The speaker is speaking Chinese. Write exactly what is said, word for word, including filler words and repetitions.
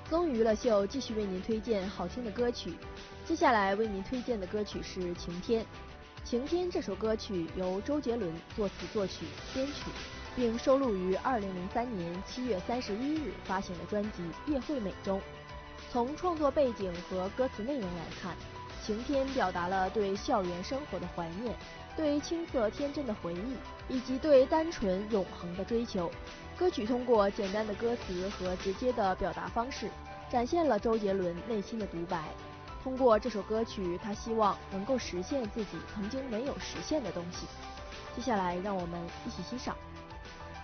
综娱乐秀继续为您推荐好听的歌曲，接下来为您推荐的歌曲是《晴天》。《晴天》这首歌曲由周杰伦作词作曲编曲，并收录于二零零三年七月三十一日发行的专辑《叶惠美》中。从创作背景和歌词内容来看，《晴天》表达了对校园生活的怀念，对青涩天真的回忆，以及对单纯永恒的追求。歌曲通过简单的歌词和直接的表达方式，展现了周杰伦内心的独白。通过这首歌曲，他希望能够实现自己曾经没有实现的东西。接下来，让我们一起欣赏。